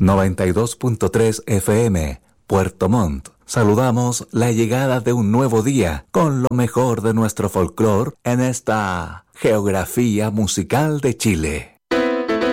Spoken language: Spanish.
92.3 FM, Puerto Montt. Saludamos la llegada de un nuevo día con lo mejor de nuestro folclore en esta geografía musical de Chile.